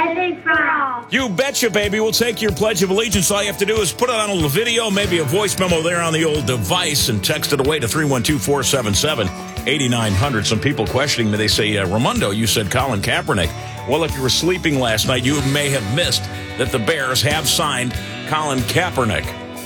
Standing firm. You betcha, baby. We'll take your Pledge of Allegiance. All you have to do is put it on a little video, maybe a voice memo there on the old device, and text it away to 312-477-8900. Some people questioning me. They say, Raimundo, you said Colin Kaepernick. Well, if you were sleeping last night, you may have missed that the Bears have signed Colin Kaepernick.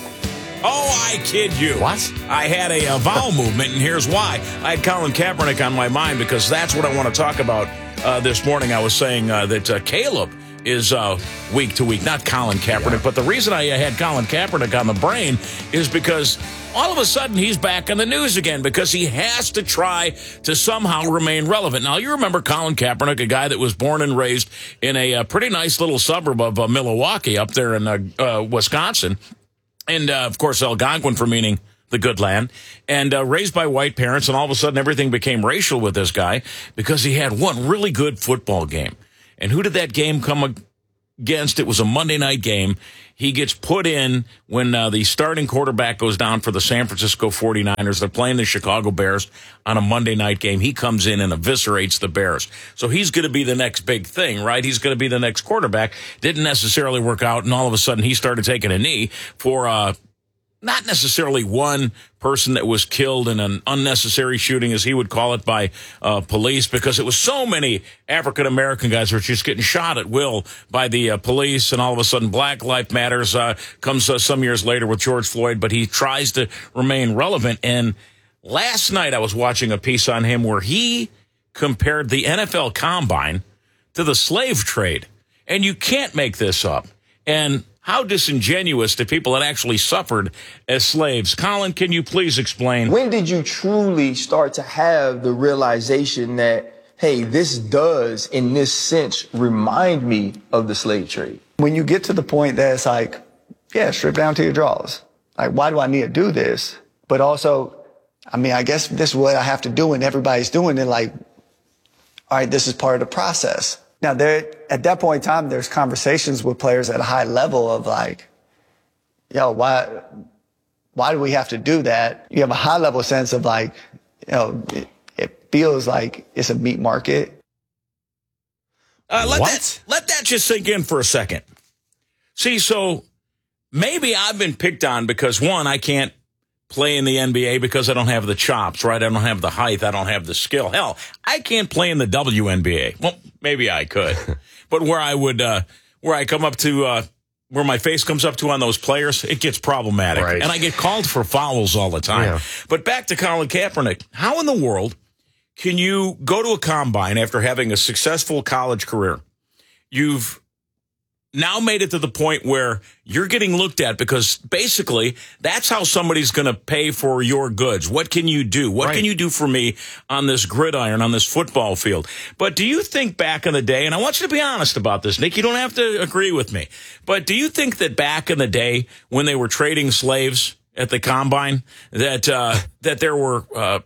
Oh, I kid you. What? I had a vowel movement, and here's why. I had Colin Kaepernick on my mind because that's what I want to talk about this morning. I was saying that Caleb is week to week, not Colin Kaepernick. Yeah. But the reason I had Colin Kaepernick on the brain is because all of a sudden he's back in the news again because he has to try to somehow remain relevant. Now, you remember Colin Kaepernick, a guy that was born and raised in a pretty nice little suburb of Milwaukee up there in Wisconsin. And, of course, Algonquin for meaning the good land, and raised by white parents, and all of a sudden everything became racial with this guy because he had one really good football game. And who did that game come against? It was a Monday night game. He gets put in when the starting quarterback goes down for the San Francisco 49ers. They're playing the Chicago Bears on a Monday night game. He comes in and eviscerates the Bears. So he's going to be the next big thing, right? He's going to be the next quarterback. Didn't necessarily work out, and all of a sudden he started taking a knee for not necessarily one person that was killed in an unnecessary shooting, as he would call it, by police, because it was so many African-American guys who were just getting shot at will by the police, and all of a sudden Black Lives Matters comes some years later with George Floyd, but he tries to remain relevant. And last night I was watching a piece on him where he compared the NFL Combine to the slave trade. And you can't make this up. And how disingenuous to people that actually suffered as slaves. Colin, can you please explain? When did you truly start to have the realization that, hey, this does, in this sense, remind me of the slave trade? When you get to the point that it's like, yeah, strip down to your drawers. Like, why do I need to do this? But also, I mean, I guess this is what I have to do, and everybody's doing it. Like, all right, this is part of the process. Now, at that point in time, there's conversations with players at a high level of like, yo, why do we have to do that? You have a high level sense of like, you know, it feels like it's a meat market. Let that just sink in for a second. See, so maybe I've been picked on because, one, I can't play in the NBA because I don't have the chops, right? I don't have the height. I don't have the skill. Hell, I can't play in the WNBA. Well, maybe I could. But where I come up to, where my face comes up to on those players, it gets problematic. Right. And I get called for fouls all the time. Yeah. But back to Colin Kaepernick. How in the world can you go to a combine after having a successful college career? You've now made it to the point where you're getting looked at because basically that's how somebody's going to pay for your goods. What can you do? What can you do for me on this gridiron, on this football field? But do you think back in the day, and I want you to be honest about this, Nick, you don't have to agree with me, but do you think that back in the day when they were trading slaves at the combine, that there were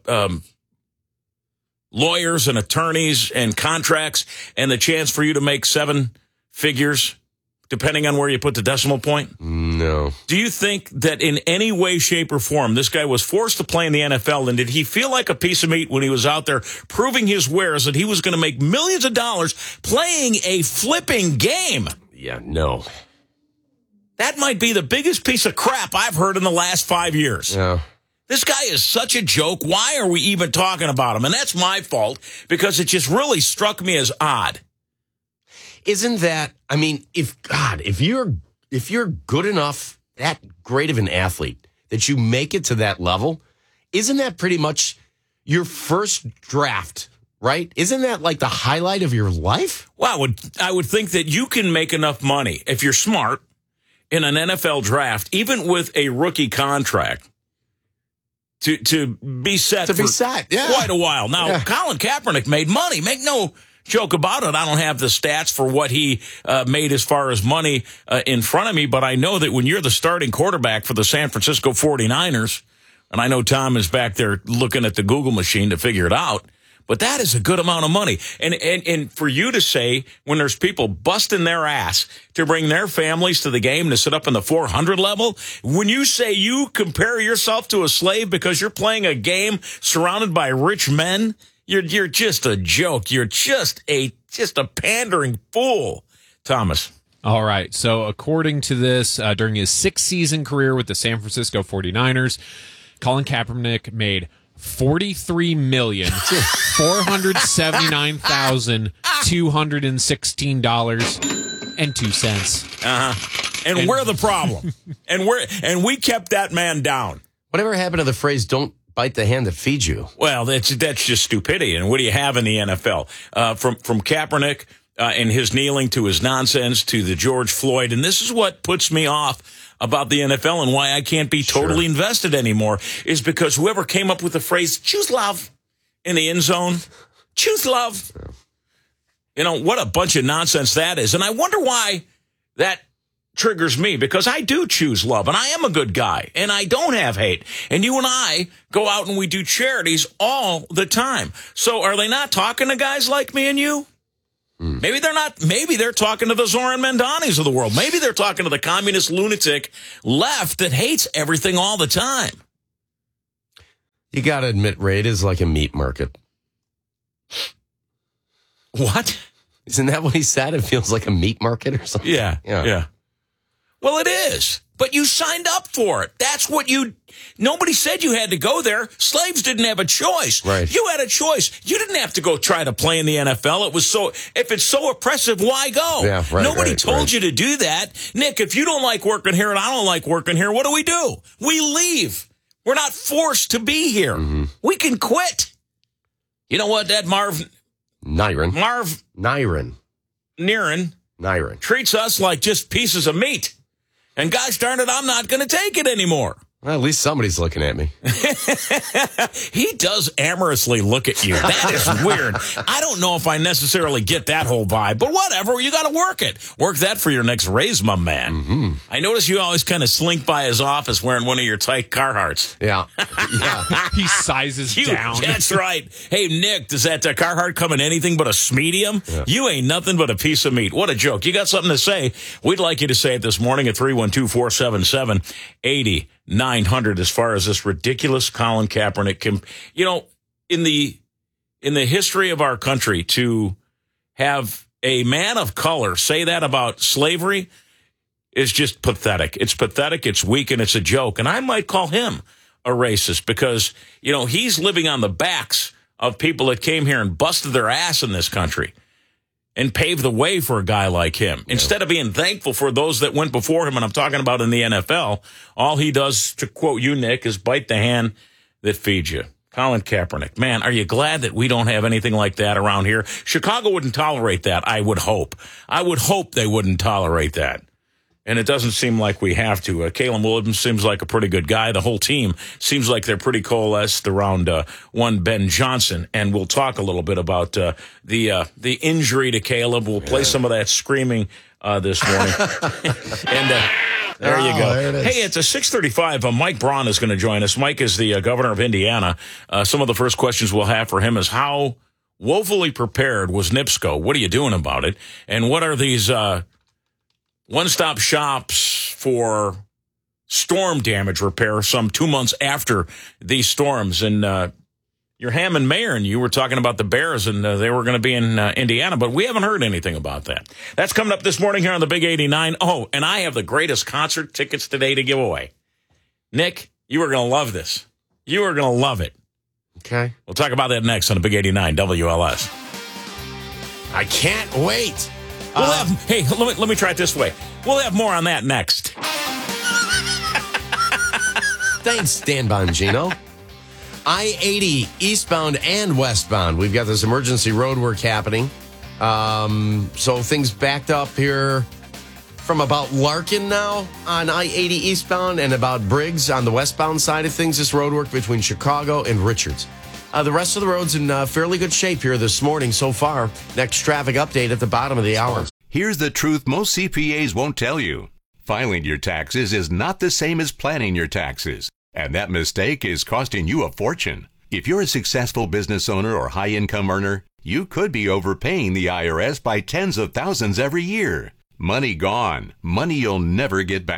lawyers and attorneys and contracts and the chance for you to make seven figures depending on where you put the decimal point? No. Do you think that in any way, shape, or form, this guy was forced to play in the NFL, and did he feel like a piece of meat when he was out there proving his wares that he was going to make millions of dollars playing a flipping game? Yeah, no. That might be the biggest piece of crap I've heard in the last 5 years. Yeah. This guy is such a joke. Why are we even talking about him? And that's my fault because it just really struck me as odd. Isn't that, I mean, if you're good enough, that great of an athlete, that you make it to that level, isn't that pretty much your first draft, right? Isn't that like the highlight of your life? Well, I would think that you can make enough money if you're smart in an NFL draft, even with a rookie contract, to be set for quite a while. Now, Colin Kaepernick made money. Make no joke about it. I don't have the stats for what he made as far as money in front of me, but I know that when you're the starting quarterback for the San Francisco 49ers, and I know Tom is back there looking at the Google machine to figure it out, but that is a good amount of money. And for you to say, when there's people busting their ass to bring their families to the game to sit up in the 400 level, when you say you compare yourself to a slave because you're playing a game surrounded by rich men, you're just a joke. You're just a pandering fool. Thomas. All right. So according to this, during his 6-season career with the San Francisco 49ers, Colin Kaepernick made $43,479,216.02. And we're the problem. and we kept that man down. Whatever happened to the phrase, don't bite the hand that feeds you? Well, that's just stupidity. And what do you have in the NFL? From Kaepernick and his kneeling to his nonsense to the George Floyd. And this is what puts me off about the NFL and why I can't be totally invested anymore, is because whoever came up with the phrase, choose love in the end zone, choose love. You know, what a bunch of nonsense that is. And I wonder why that triggers me, because I do choose love and I am a good guy and I don't have hate. And you and I go out and we do charities all the time. So are they not talking to guys like me and you? Maybe they're not. Maybe they're talking to the Zoran Mandanis of the world. Maybe they're talking to the communist lunatic left that hates everything all the time. You got to admit, Ray, it is like a meat market. What? Isn't that what he said? It feels like a meat market or something? Yeah. Well, it is. But you signed up for it. That's what nobody said you had to go there. Slaves didn't have a choice. Right. You had a choice. You didn't have to go try to play in the NFL. If it's so oppressive, why go? Yeah, right, Nobody told you to do that. Nick, if you don't like working here and I don't like working here, what do? We leave. We're not forced to be here. Mm-hmm. We can quit. You know what? That Niren treats us like just pieces of meat. And gosh darn it, I'm not going to take it anymore. Well, at least somebody's looking at me. He does amorously look at you. That is weird. I don't know if I necessarily get that whole vibe, but whatever. You got to work it. Work that for your next raise, my man. Mm-hmm. I notice you always kind of slink by his office wearing one of your tight Carhartts. Yeah. He sizes down. That's right. Hey, Nick, does that Carhartt come in anything but a medium? Yeah. You ain't nothing but a piece of meat. What a joke. You got something to say? We'd like you to say it this morning at 312-477-80. 900 as far as this ridiculous Colin Kaepernick. You know, in the history of our country, to have a man of color say that about slavery is just pathetic. It's pathetic, it's weak, and it's a joke. And I might call him a racist because, you know, he's living on the backs of people that came here and busted their ass in this country and paved the way for a guy like him. Yeah. Instead of being thankful for those that went before him, and I'm talking about in the NFL, all he does, to quote you, Nick, is bite the hand that feeds you. Colin Kaepernick. Man, are you glad that we don't have anything like that around here? Chicago wouldn't tolerate that, I would hope. I would hope they wouldn't tolerate that. And it doesn't seem like we have to. Caleb Williams seems like a pretty good guy. The whole team seems like they're pretty coalesced around one Ben Johnson. And we'll talk a little bit about the injury to Caleb. We'll play some of that screaming this morning. And there you go. There hey, it's a 6:35. Mike Braun is going to join us. Mike is the governor of Indiana. Some of the first questions we'll have for him is how woefully prepared was NIPSCO? What are you doing about it? And what are these one-stop shops for storm damage repair some 2 months after these storms? And your Hammond mayor and you were talking about the Bears, and they were going to be in Indiana, but we haven't heard anything about that. That's coming up this morning here on the Big 89. Oh, and I have the greatest concert tickets today to give away. Nick, you are going to love this. You are going to love it. Okay. We'll talk about that next on the Big 89 WLS. I can't wait. We'll have, hey, let me try it this way. We'll have more on that next. Thanks, Dan Bongino. I-80 eastbound and westbound. We've got this emergency road work happening. So things backed up here from about Larkin now on I-80 eastbound and about Briggs on the westbound side of things. This road work between Chicago and Richards. The rest of the road's in fairly good shape here this morning so far. Next traffic update at the bottom of the hour. Here's the truth most CPAs won't tell you. Filing your taxes is not the same as planning your taxes, and that mistake is costing you a fortune. If you're a successful business owner or high-income earner, you could be overpaying the IRS by tens of thousands every year. Money gone. Money you'll never get back.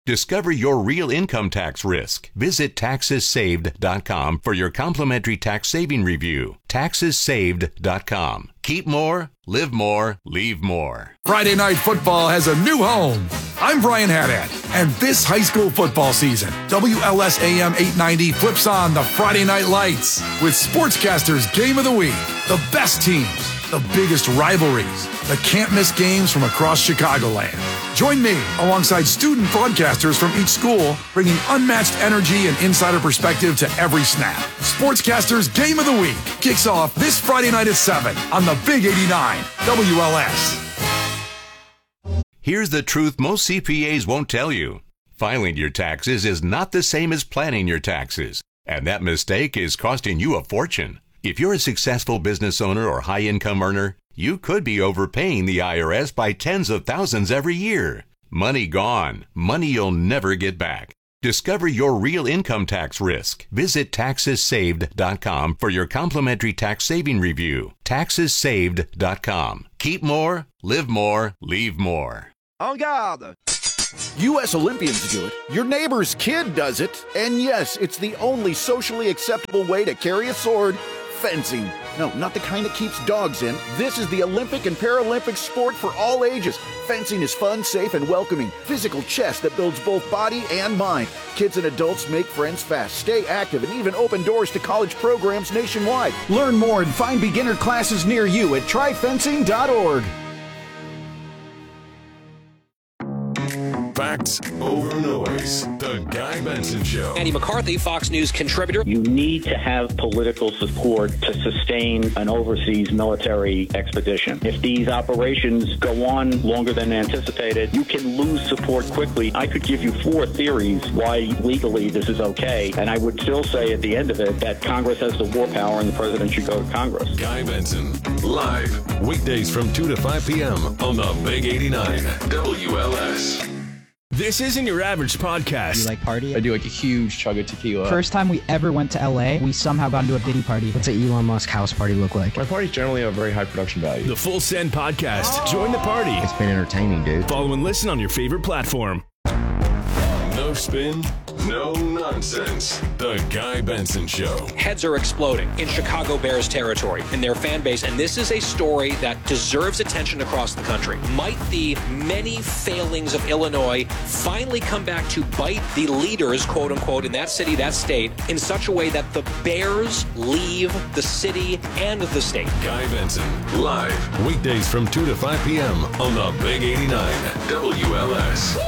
Discover your real income tax risk. Visit TaxesSaved.com for your complimentary tax saving review. TaxesSaved.com. Keep more, live more, leave more. Friday Night Football has a new home. I'm Brian Haddad, and this high school football season, WLS AM 890 flips on the Friday Night Lights with Sportscasters Game of the Week, the best teams, the biggest rivalries, the can't-miss games from across Chicagoland. Join me alongside student broadcasters from each school, bringing unmatched energy and insider perspective to every snap. Sportscasters Game of the Week kicks off this Friday night at 7 on the Big 89 WLS. Here's the truth most CPAs won't tell you. Filing your taxes is not the same as planning your taxes, and that mistake is costing you a fortune. If you're a successful business owner or high-income earner, you could be overpaying the IRS by tens of thousands every year. Money gone. Money you'll never get back. Discover your real income tax risk. Visit TaxesSaved.com for your complimentary tax saving review. TaxesSaved.com. Keep more, live more, leave more. En garde! U.S. Olympians do it, your neighbor's kid does it, and yes, it's the only socially acceptable way to carry a sword. Fencing. No, not the kind that keeps dogs in. This is the Olympic and Paralympic sport for all ages. Fencing is fun, safe, and welcoming. Physical chess that builds both body and mind. Kids and adults make friends fast, stay active, and even open doors to college programs nationwide. Learn more and find beginner classes near you at tryfencing.org. Facts over noise. The Guy Benson Show. Andy McCarthy, Fox News contributor. You need to have political support to sustain an overseas military expedition. If these operations go on longer than anticipated, you can lose support quickly. I could give you 4 theories why legally this is okay, and I would still say at the end of it that Congress has the war power and the president should go to Congress. Guy Benson, live, weekdays from 2 to 5 p.m. on the Big 89 WLS. This isn't your average podcast. You like party? I do like a huge chug of tequila. First time we ever went to LA, we somehow got into a Diddy party. What's an Elon Musk house party look like? My parties generally have very high production value. The Full Send Podcast. Join the party. It's been entertaining, dude. Follow and listen on your favorite platform. No spin, no nonsense. The Guy Benson Show. Heads are exploding in Chicago Bears territory in their fan base, and this is a story that deserves attention across the country. Might the many failings of Illinois finally come back to bite the leaders, quote unquote, in that city, that state, in such a way that the Bears leave the city and the state? Guy Benson, live, weekdays from 2 to 5 p.m. on the Big 89 WLS.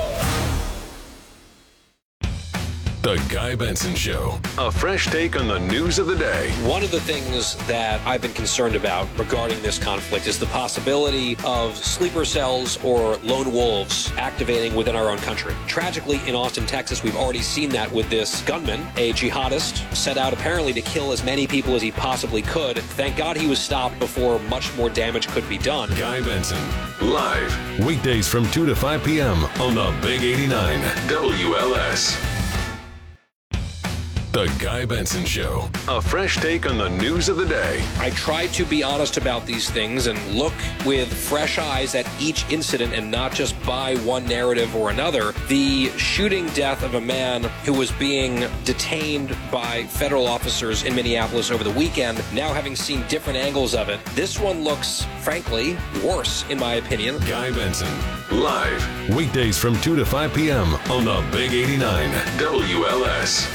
The Guy Benson Show. A fresh take on the news of the day. One of the things that I've been concerned about regarding this conflict is the possibility of sleeper cells or lone wolves activating within our own country. Tragically, in Austin, Texas, we've already seen that with this gunman, a jihadist, set out apparently to kill as many people as he possibly could. Thank God he was stopped before much more damage could be done. Guy Benson, live, weekdays from 2 to 5 p.m. on the Big 89 WLS. The Guy Benson Show. A fresh take on the news of the day. I try to be honest about these things and look with fresh eyes at each incident and not just buy one narrative or another. The shooting death of a man who was being detained by federal officers in Minneapolis over the weekend, now having seen different angles of it, this one looks, frankly, worse, in my opinion. Guy Benson, live, weekdays from 2 to 5 p.m. on the Big 89 WLS.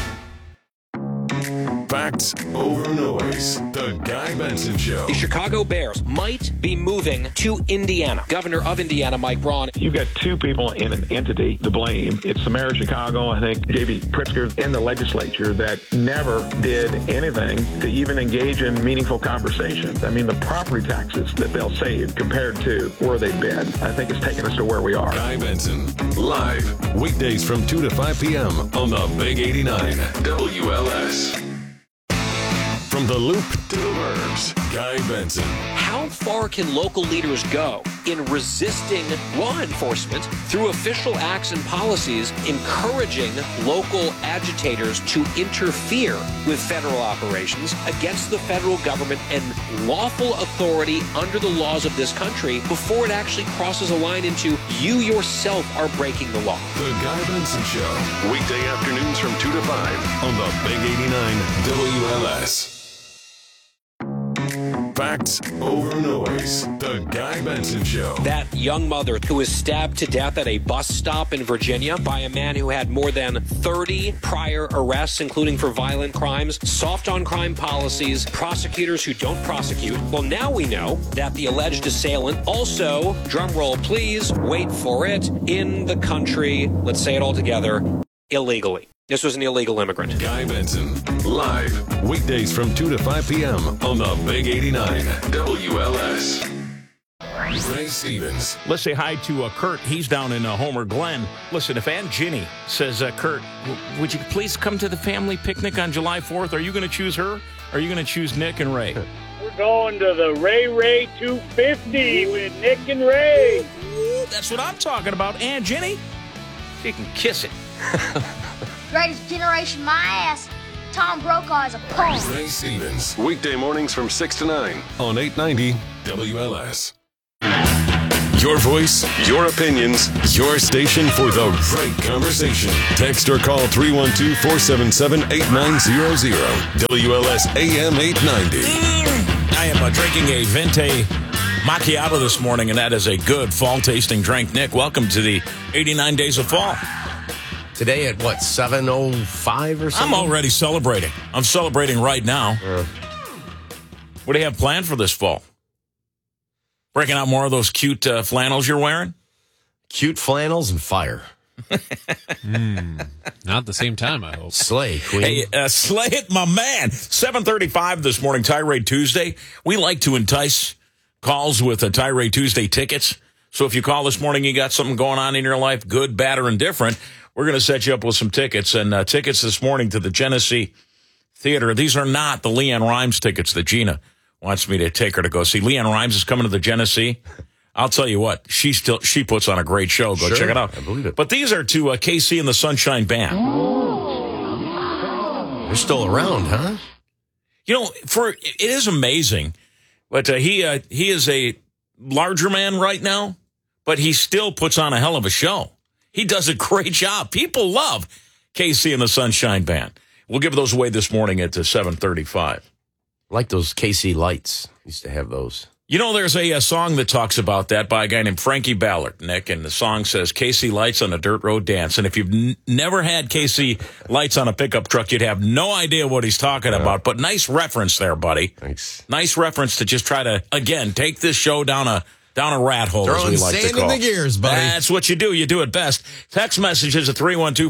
Facts over noise. The Guy Benson Show. The Chicago Bears might be moving to Indiana. Governor of Indiana, Mike Braun. You've got 2 people in an entity to blame. It's the mayor of Chicago, I think, J.B. Pritzker, in the legislature that never did anything to even engage in meaningful conversations. I mean, the property taxes that they'll save compared to where they've been, I think it's taken us to where we are. Guy Benson, live, weekdays from 2 to 5 p.m. on the Big 89 WLS. From the loop to the verbs, Guy Benson. How far can local leaders go in resisting law enforcement through official acts and policies, encouraging local agitators to interfere with federal operations against the federal government and lawful authority under the laws of this country before it actually crosses a line into you yourself are breaking the law? The Guy Benson Show. Weekday afternoons from 2 to 5 on the Big 89 WLS. Facts over noise. The Guy Benson Show. That young mother who was stabbed to death at a bus stop in Virginia by a man who had more than 30 prior arrests, including for violent crimes, soft on crime policies, prosecutors who don't prosecute. Well, now we know that the alleged assailant also, drumroll please, wait for it, in the country, let's say it all together, illegally. This was an illegal immigrant. Guy Benson, live, weekdays from 2 to 5 p.m. on the Big 89 WLS. Ray Stevens. Let's say hi to Kurt. He's down in Homer Glen. Listen, if Aunt Ginny says, Kurt, would you please come to the family picnic on July 4th? Are you going to choose her? Or are you going to choose Nick and Ray? We're going to the Ray 250 with Nick and Ray. Ooh, that's what I'm talking about. Aunt Ginny, she can kiss it. Greatest generation, my ass. Tom Brokaw is a punk. Ray Stevens. Weekday mornings from 6 to 9 on 890 WLS. Your voice, your opinions, your station for the right conversation. Text or call 312-477-8900. WLS AM 890. I am drinking a Venti Macchiato this morning, and that is a good fall-tasting drink. Nick, welcome to the 89 Days of Fall. Today at, 7:05 or something? I'm already celebrating. I'm celebrating right now. What do you have planned for this fall? Breaking out more of those cute flannels you're wearing? Cute flannels and fire. Not at the same time, I hope. Slay, Queen. Hey, slay it, my man. 7:35 this morning, Tirade Tuesday. We like to entice calls with Tirade Tuesday tickets. So if you call this morning, you got something going on in your life, good, bad, or indifferent, we're going to set you up with some tickets. And tickets this morning to the Genesee Theater. These are not the Leanne Rimes tickets that Gina wants me to take her to go see. Leanne Rimes is coming to the Genesee. I'll tell you what, she puts on a great show. Go check it out. I believe it. But these are to KC and the Sunshine Band. They're still around, huh? You know, it is amazing. But he is a larger man right now, but he still puts on a hell of a show. He does a great job. People love KC and the Sunshine Band. We'll give those away this morning at 7:35. Like those KC lights. Used to have those. You know, there's a song that talks about that by a guy named Frankie Ballard, Nick, and the song says, KC lights on a dirt road dance. And if you've never had KC lights on a pickup truck, you'd have no idea what he's talking about. But nice reference there, buddy. Thanks. Nice reference to just try to, again, take this show down a rat hole, as we like to call. Sand in the gears, buddy. That's what you do. You do it best. Text messages at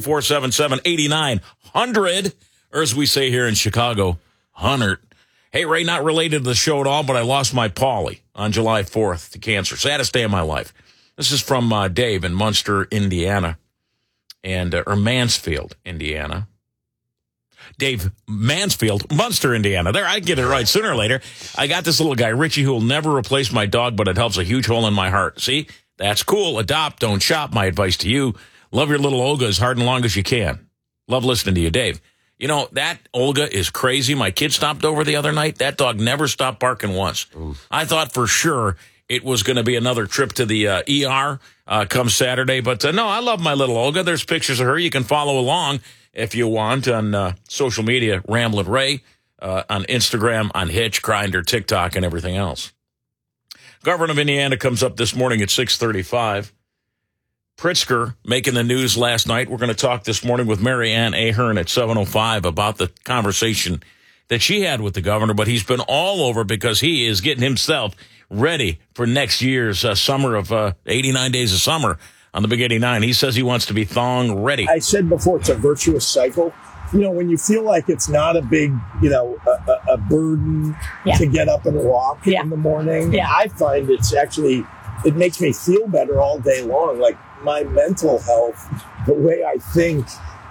312-477-8900, or as we say here in Chicago, 100. Hey, Ray, not related to the show at all, but I lost my Paulie on July 4th to cancer. Saddest day of my life. This is from Dave in Munster, Indiana, or Mansfield, Indiana. Dave Mansfield, Munster, Indiana. There, I get it right sooner or later. I got this little guy, Richie, who will never replace my dog, but it helps a huge hole in my heart. See, that's cool. Adopt, don't shop. My advice to you. Love your little Olga as hard and long as you can. Love listening to you, Dave. You know, that Olga is crazy. My kid stopped over the other night. That dog never stopped barking once. Oof. I thought for sure it was going to be another trip to the ER come Saturday. But no, I love my little Olga. There's pictures of her. You can follow along if you want on social media, Ramblin' Ray, on Instagram, on Hitch, Grindr, TikTok, and everything else. Governor of Indiana comes up this morning at 6:35. Pritzker making the news last night. We're going to talk this morning with Mary Ann Ahern at 7:05 about the conversation that she had with the governor, but he's been all over because he is getting himself ready for next year's summer of 89 Days of Summer on the Big 89. He says he wants to be thong ready. I said before, it's a virtuous cycle. You know, when you feel like it's not a big, a burden to get up and walk in the morning, I find it makes me feel better all day long. Like, my mental health, the way I think,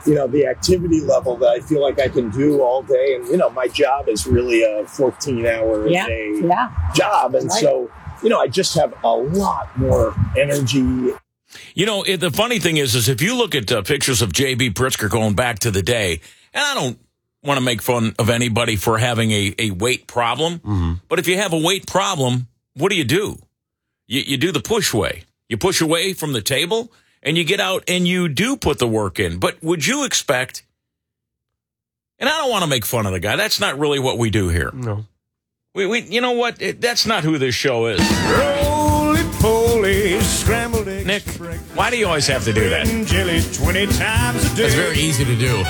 the activity level that I feel like I can do all day. And, my job is really a 14-hour a day job. And so, I just have a lot more energy. The funny thing is if you look at pictures of J.B. Pritzker going back to the day, and I don't want to make fun of anybody for having a weight problem, but if you have a weight problem, what do? You do the push way. You push away from the table, and you get out and you do put the work in. But would you expect, and I don't want to make fun of the guy, that's not really what we do here. No. We you know what? That's not who this show is. Roly-poly, scrambled eggs. Nick, why do you always have to do that? Jelly 20 times a day. It's very easy to do.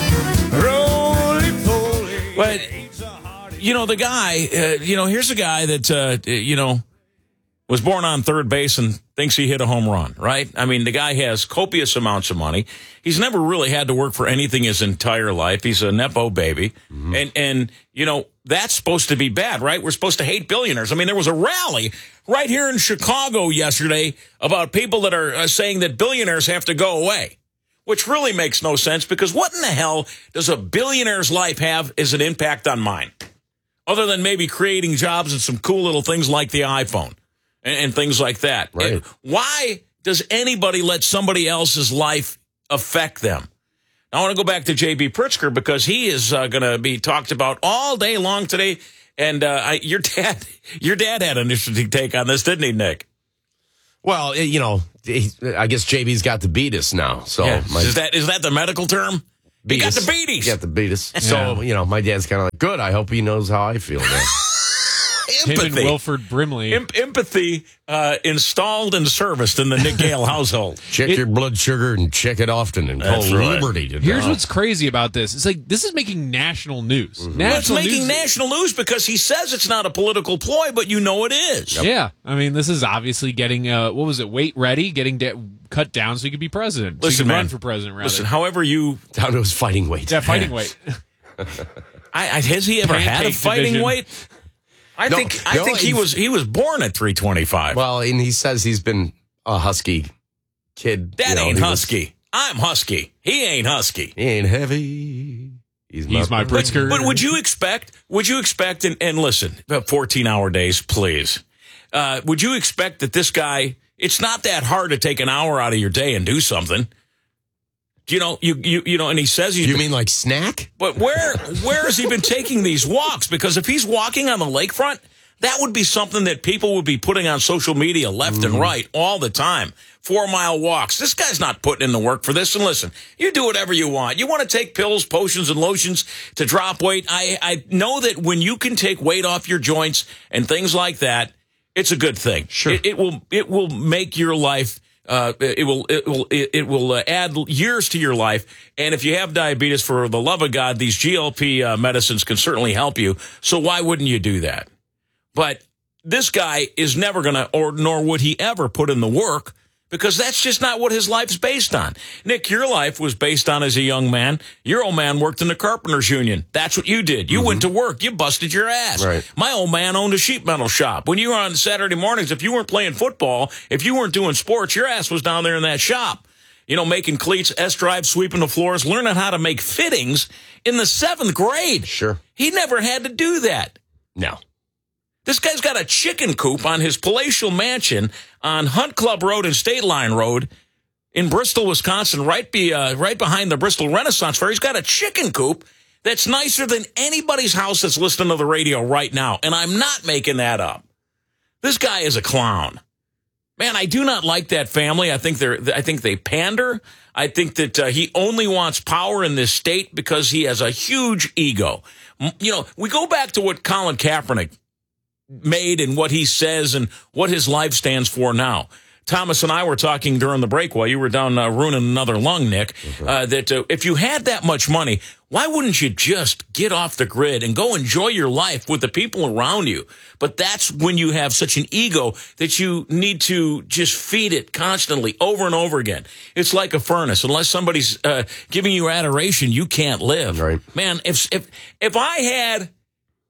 Roly-poly. But, the guy, here's a guy that, was born on third base and thinks he hit a home run, right? I mean, the guy has copious amounts of money. He's never really had to work for anything his entire life. He's a Nepo baby. And that's supposed to be bad, right? We're supposed to hate billionaires. I mean, there was a rally right here in Chicago yesterday about people that are saying that billionaires have to go away, which really makes no sense because what in the hell does a billionaire's life have as an impact on mine? Other than maybe creating jobs and some cool little things like the iPhone. And things like that. Right. Why does anybody let somebody else's life affect them? Now, I want to go back to J.B. Pritzker because he is going to be talked about all day long today. And your dad had an interesting take on this, didn't he, Nick? Well, I guess JB's got the beatus now. So is that the medical term? Beatus. He got the beaties. He got the beatus. So, my dad's kind of like, good. I hope he knows how I feel now. Him and Wilford Brimley. Empathy installed and serviced in the Nick Gale household. Check your blood sugar and check it often and call Liberty to Here's what's crazy about this. It's like this is making national news. It's making national news because he says it's not a political ploy, but it is. Yep. Yeah. I mean, this is obviously getting, weight ready, getting cut down so he could be president. Listen, so he could man, run for president, rather. Listen, however you... Down to his fighting weight. Yeah, fighting weight. Has he ever had a fighting weight? I think he was born at 325. Well, and he says he's been a husky kid. That ain't husky. I'm husky. He ain't husky. He ain't heavy. He's my Pritzker. But would you expect, and listen, 14-hour days, please. Would you expect that this guy, it's not that hard to take an hour out of your day and do something. And he says he's... You mean like snack? But where has he been taking these walks? Because if he's walking on the lakefront, that would be something that people would be putting on social media left and right all the time. 4-mile walks. This guy's not putting in the work for this. And listen, you do whatever you want. You want to take pills, potions, and lotions to drop weight. I know that when you can take weight off your joints and things like that, it's a good thing. Sure. It will make your life... It will add years to your life. And if you have diabetes, for the love of God, these GLP medicines can certainly help you. So why wouldn't you do that? But this guy is never going to, nor would he ever put in the work, because that's just not what his life's based on. Nick, your life was based on as a young man. Your old man worked in the Carpenters Union. That's what you did. You went to work. You busted your ass. Right. My old man owned a sheet metal shop. When you were on Saturday mornings, if you weren't playing football, if you weren't doing sports, your ass was down there in that shop. Making cleats, S-drive, sweeping the floors, learning how to make fittings in the 7th grade. Sure. He never had to do that. No. This guy's got a chicken coop on his palatial mansion on Hunt Club Road and State Line Road in Bristol, Wisconsin, right behind the Bristol Renaissance Fair. He's got a chicken coop that's nicer than anybody's house that's listening to the radio right now, and I'm not making that up. This guy is a clown. Man, I do not like that family. I think they pander. I think that he only wants power in this state because he has a huge ego. We go back to what Colin Kaepernick made and what he says and what his life stands for now. Thomas and I were talking during the break while you were down ruining another lung, Nick, that if you had that much money, why wouldn't you just get off the grid and go enjoy your life with the people around you? But that's when you have such an ego that you need to just feed it constantly over and over again. It's like a furnace. Unless somebody's giving you adoration, you can't live. Right. Man, if I had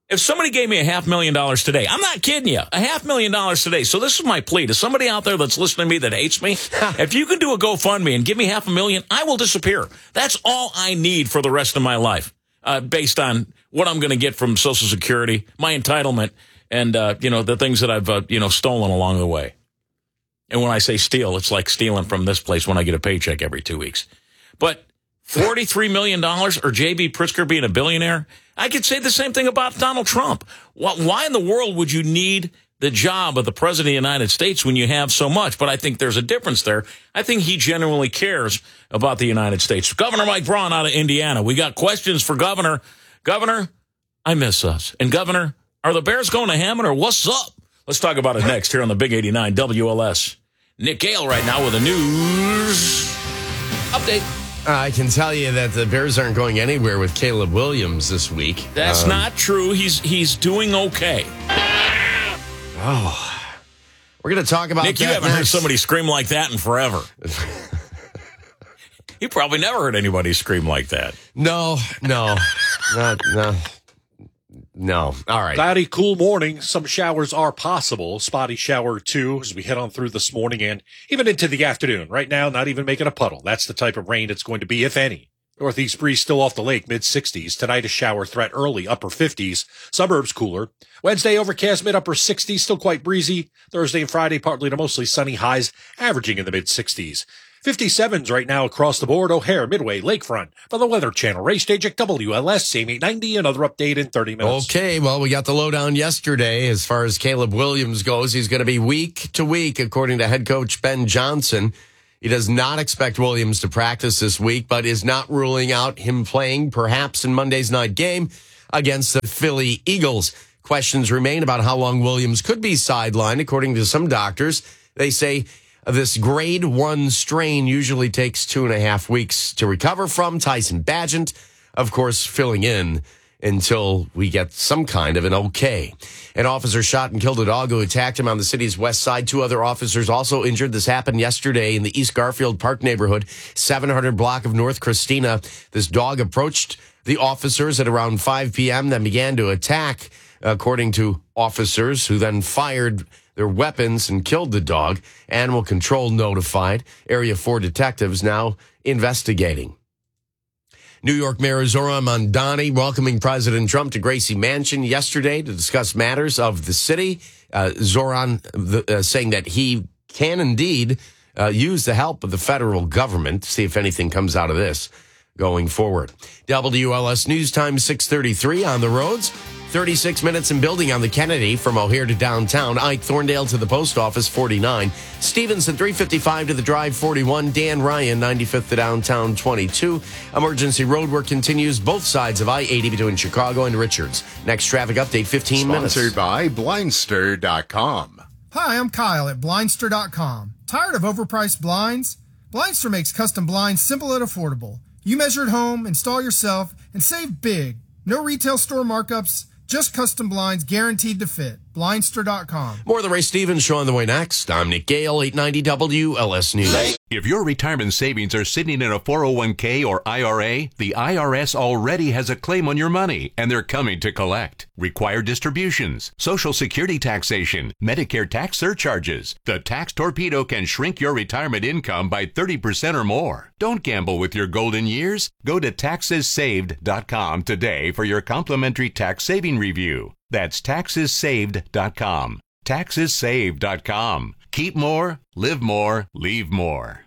If somebody gave me $500,000 today, I'm not kidding you, $500,000 today. So this is my plea to somebody out there that's listening to me that hates me. If you can do a GoFundMe and give me $500,000, I will disappear. That's all I need for the rest of my life, based on what I'm going to get from Social Security, my entitlement, and the things that I've stolen along the way. And when I say steal, it's like stealing from this place when I get a paycheck every 2 weeks. But $43 million or J.B. Pritzker being a billionaire, I could say the same thing about Donald Trump. Why in the world would you need the job of the president of the United States when you have so much? But I think there's a difference there. I think he genuinely cares about the United States. Governor Mike Braun out of Indiana. We got questions for Governor. Governor, I miss us. And Governor, are the Bears going to Hammond or what's up? Let's talk about it next here on the Big 89 WLS. Nick Gale right now with a news update. I can tell you that the Bears aren't going anywhere with Caleb Williams this week. That's not true. He's doing okay. Oh, we're going to talk about Nick, that you haven't next. heard somebody scream like that in forever. You probably never heard anybody scream like that. No. All right. Cloudy, cool morning. Some showers are possible. Spotty shower or two as we head on through this morning and even into the afternoon. Right now, not even making a puddle. That's the type of rain it's going to be, if any. Northeast breeze still off the lake, mid-60s. Tonight, a shower threat early, upper 50s. Suburbs cooler. Wednesday, overcast, mid-upper 60s, still quite breezy. Thursday and Friday, partly to mostly sunny, highs averaging in the mid-60s. 57s right now across the board. O'Hare, Midway, Lakefront. For the Weather Channel, Ray Stajek, WLS, same 890. Another update in 30 minutes. Okay, well, we got the lowdown yesterday as far as Caleb Williams goes. He's going to be week to week, according to head coach Ben Johnson. He does not expect Williams to practice this week, but is not ruling out him playing perhaps in Monday's night game against the Philly Eagles. Questions remain about how long Williams could be sidelined. According to some doctors, they say this grade 1 strain usually takes 2.5 weeks to recover from. Tyson Bagent, of course, filling in until we get some kind of an okay. An officer shot and killed a dog who attacked him on the city's west side. 2 other officers also injured. This happened yesterday in the East Garfield Park neighborhood, 700 block of North Christina. This dog approached the officers at around 5 p.m., then began to attack, according to officers, who then fired their weapons and killed the dog. Animal control notified. Area 4 detectives now investigating. New York Mayor Zoran Mondani welcoming President Trump to Gracie Mansion yesterday to discuss matters of the city. Zoran saying that he can indeed use the help of the federal government to see if anything comes out of this going forward. WLS News Time 6:33 on the roads. 36 minutes in building on the Kennedy from O'Hare to downtown. Ike Thorndale to the post office, 49. Stevenson, 355 to the drive, 41. Dan Ryan, 95th to downtown, 22. Emergency road work continues both sides of I-80 between Chicago and Richards. Next traffic update, 15 minutes. Sponsored by Blindster.com. Hi, I'm Kyle at Blindster.com. Tired of overpriced blinds? Blindster makes custom blinds simple and affordable. You measure at home, install yourself, and save big. No retail store markups, just custom blinds guaranteed to fit. Blindster.com. More of the Ray Stevens Show on the way next. I'm Nick Gale, 890 WLS News. If your retirement savings are sitting in a 401k or IRA, the IRS already has a claim on your money, and they're coming to collect. Required distributions, Social Security taxation, Medicare tax surcharges. The Tax Torpedo can shrink your retirement income by 30% or more. Don't gamble with your golden years. Go to taxessaved.com today for your complimentary tax saving review. That's taxessaved.com. Taxessaved.com. Keep more, live more, leave more.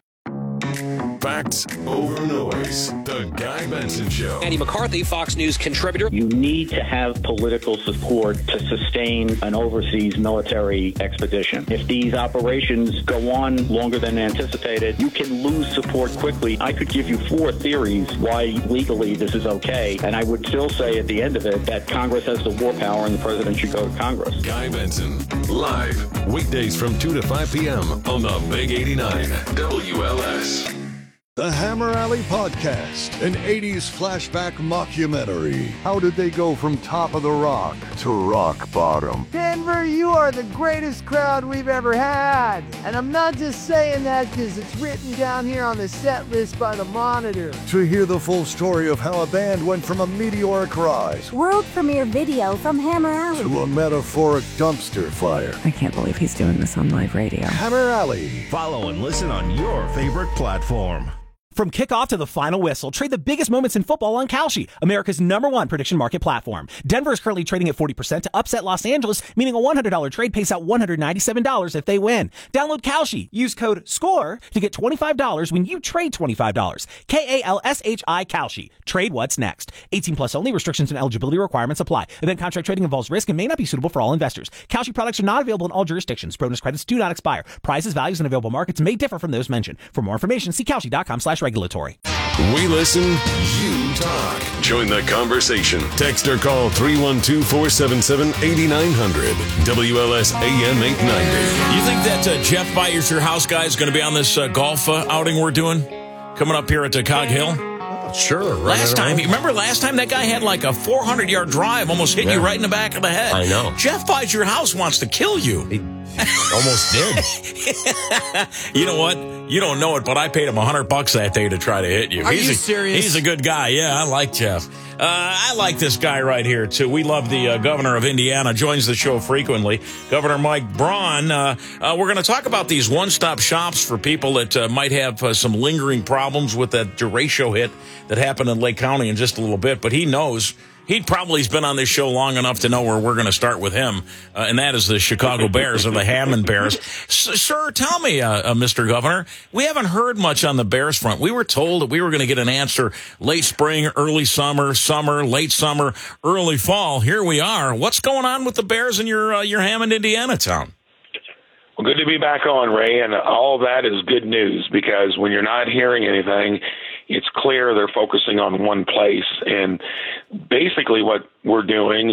Facts over noise. The Guy Benson Show. Andy McCarthy, Fox News contributor. You need to have political support to sustain an overseas military expedition. If these operations go on longer than anticipated, you can lose support quickly. I could give you 4 theories why legally this is okay, and I would still say at the end of it that Congress has the war power and the president should go to Congress. Guy Benson, live, weekdays from 2 to 5 p.m. on the Big 89 WLS. The Hammer Alley Podcast, an 80s flashback mockumentary. How did they go from top of the rock to rock bottom? Denver, you are the greatest crowd we've ever had. And I'm not just saying that because it's written down here on the set list by the Monitor. To hear the full story of how a band went from a meteoric rise World premiere video from Hammer Alley to a metaphoric dumpster fire. I can't believe he's doing this on live radio. Hammer Alley. Follow and listen on your favorite platform. From kickoff to the final whistle, trade the biggest moments in football on Kalshi, America's #1 prediction market platform. Denver is currently trading at 40% to upset Los Angeles, meaning a $100 trade pays out $197 if they win. Download Kalshi. Use code SCORE to get $25 when you trade $25. KALSHI Kalshi. Trade what's next. 18 plus only. Restrictions and eligibility requirements apply. Event contract trading involves risk and may not be suitable for all investors. Kalshi products are not available in all jurisdictions. Bonus credits do not expire. Prices, values, and available markets may differ from those mentioned. For more information, see Kalshi.com/regulatory. We listen, you talk. Join the conversation. Text or call 312-477-8900. WLS AM 890. You think that Jeff Byers, your house guy, is going to be on this golf outing we're doing coming up here at Cog Hill? Sure. Last time that guy had like a 400-yard drive, almost hit you right in the back of the head. I know. Jeff Buys Your House wants to kill you. He almost did. You know what? You don't know it, but I paid him $100 that day to try to hit you. Are you serious? He's a good guy. Yeah, I like Jeff. I like this guy right here, too. We love the governor of Indiana. Joins the show frequently. Governor Mike Braun. We're going to talk about these one-stop shops for people that might have some lingering problems with that derecho hit that happened in Lake County in just a little bit. But he knows. He probably's been on this show long enough to know where we're going to start with him, and that is the Chicago Bears or the Hammond Bears. Sir, tell me, Mr. Governor, we haven't heard much on the Bears front. We were told that we were going to get an answer late spring, early summer, late summer, early fall. Here we are. What's going on with the Bears in your Hammond, Indiana town? Well, good to be back on, Ray, and all of that is good news because when you're not hearing anything, it's clear they're focusing on one place. And basically what we're doing